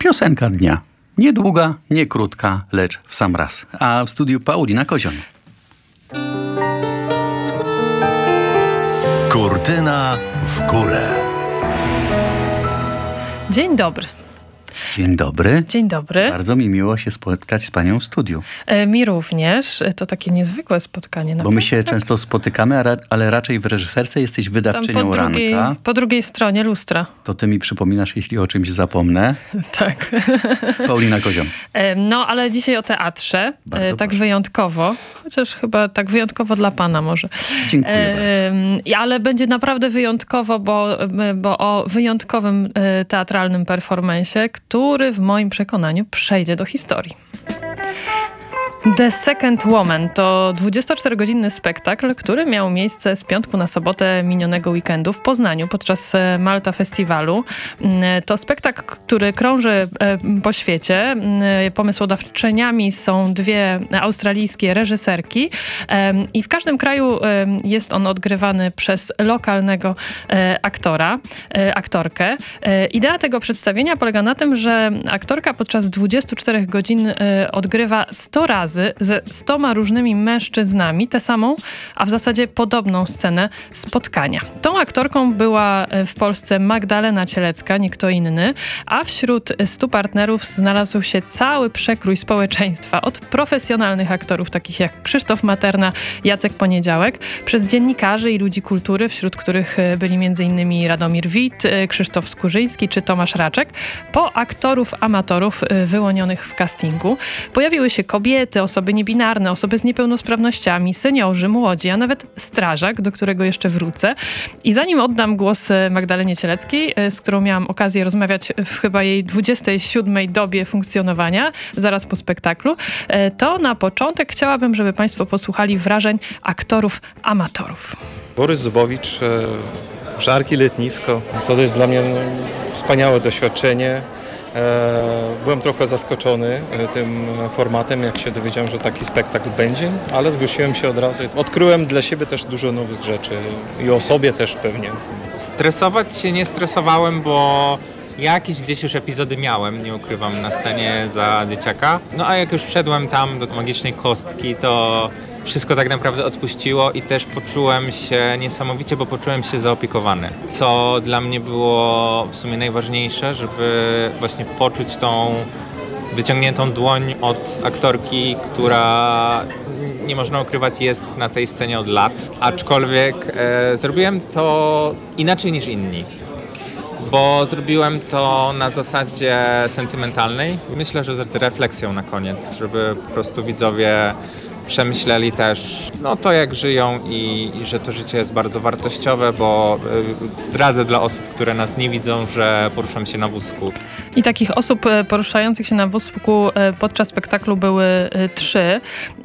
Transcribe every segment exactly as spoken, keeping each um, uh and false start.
Piosenka dnia. Niedługa, nie krótka, lecz w sam raz. A w studiu Paulina Kozion. Kurtyna w górę. Dzień dobry. Dzień dobry. Dzień dobry. Bardzo mi miło się spotkać z panią w studiu. E, mi również. To takie niezwykłe spotkanie. Bo my się tak często spotykamy, a ra- ale raczej w reżyserce jesteś wydawczynią po drugiej, Ranka. Po drugiej stronie lustra. To ty mi przypominasz, jeśli o czymś zapomnę. Tak. Paulina Kozion. E, no, ale dzisiaj o teatrze. Bardzo E, tak proszę. wyjątkowo. Chociaż chyba tak wyjątkowo dla pana może. Dziękuję E, bardzo. ale będzie naprawdę wyjątkowo, bo, bo o wyjątkowym e, teatralnym performance'ie, który w moim przekonaniu przejdzie do historii. The Second Woman to dwudziestoczterogodzinny spektakl, który miał miejsce z piątku na sobotę minionego weekendu w Poznaniu podczas Malta Festiwalu. To spektakl, który krąży po świecie. Pomysłodawczyniami są dwie australijskie reżyserki i w każdym kraju jest on odgrywany przez lokalnego aktora, aktorkę. Idea tego przedstawienia polega na tym, że aktorka podczas dwudziestu czterech godzin odgrywa sto razy ze stoma różnymi mężczyznami tę samą, a w zasadzie podobną scenę spotkania. Tą aktorką była w Polsce Magdalena Cielecka, nie kto inny, a wśród stu partnerów znalazł się cały przekrój społeczeństwa. Od profesjonalnych aktorów, takich jak Krzysztof Materna, Jacek Poniedziałek, przez dziennikarzy i ludzi kultury, wśród których byli między innymi Radomir Wit, Krzysztof Skurzyński czy Tomasz Raczek, po aktorów amatorów wyłonionych w castingu. Pojawiły się kobiety, osoby niebinarne, osoby z niepełnosprawnościami, seniorzy, młodzi, a nawet strażak, do którego jeszcze wrócę. I zanim oddam głos Magdalenie Cieleckiej, z którą miałam okazję rozmawiać w chyba jej dwudziestej siódmej dobie funkcjonowania, zaraz po spektaklu, to na początek chciałabym, żeby państwo posłuchali wrażeń aktorów amatorów. Borys Zubowicz, Żarki Letnisko. To jest dla mnie no, wspaniałe doświadczenie. Byłem trochę zaskoczony tym formatem, jak się dowiedziałem, że taki spektakl będzie, ale zgłosiłem się od razu. Odkryłem dla siebie też dużo nowych rzeczy i o sobie też pewnie. Stresować się nie stresowałem, bo jakieś gdzieś już epizody miałem, nie ukrywam, na scenie za dzieciaka. No a jak już wszedłem tam do magicznej kostki, to wszystko tak naprawdę odpuściło i też poczułem się niesamowicie, bo poczułem się zaopiekowany. Co dla mnie było w sumie najważniejsze, żeby właśnie poczuć tą wyciągniętą dłoń od aktorki, która, nie można ukrywać, jest na tej scenie od lat. Aczkolwiek e, zrobiłem to inaczej niż inni. Bo zrobiłem to na zasadzie sentymentalnej. Myślę, że z refleksją na koniec, żeby po prostu widzowie przemyśleli też no, to, jak żyją i, i że to życie jest bardzo wartościowe, bo y, zdradzę dla osób, które nas nie widzą, że poruszam się na wózku. I takich osób poruszających się na wózku podczas spektaklu były trzy.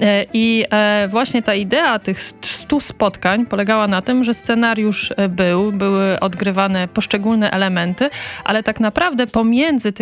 I właśnie ta idea tych stu spotkań polegała na tym, że scenariusz był, były odgrywane poszczególne elementy, ale tak naprawdę pomiędzy tymi